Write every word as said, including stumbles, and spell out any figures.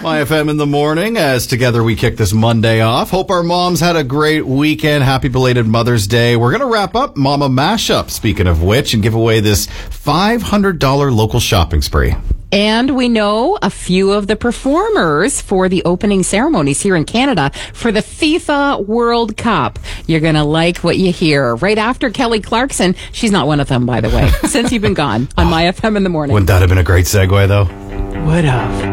My F M in the morning, as together we kick this Monday off. Hope our moms had a great weekend. Happy belated Mother's Day. We're going to wrap up Mama Mashup, speaking of which, and give away this five hundred dollars local shopping spree. And we know a few of the performers for the opening ceremonies here in Canada for the FIFA World Cup. You're going to like what you hear right after Kelly Clarkson. She's not one of them, by the way, since you've been gone on My F M in the morning. Wouldn't that have been a great segue, though? Would have.